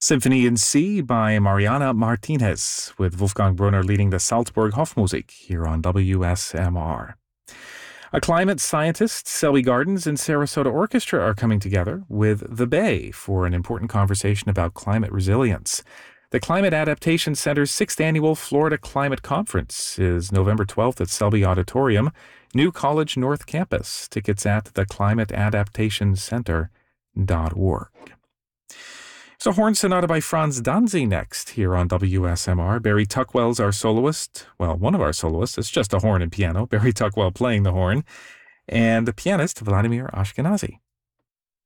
Symphony in C by Mariana Martinez, with Wolfgang Brunner leading the Salzburg Hofmusik here on WSMR. A climate scientist, Selby Gardens, and Sarasota Orchestra are coming together with The Bay for an important conversation about climate resilience. The Climate Adaptation Center's 6th Annual Florida Climate Conference is November 12th at Selby Auditorium, New College North Campus. Tickets at theclimateadaptationcenter.org. So Horn Sonata by Franz Danzy next here on WSMR. Barry Tuckwell's our soloist. Well, one of our soloists. It's just a horn and piano. Barry Tuckwell playing the horn. And the pianist, Vladimir Ashkenazy.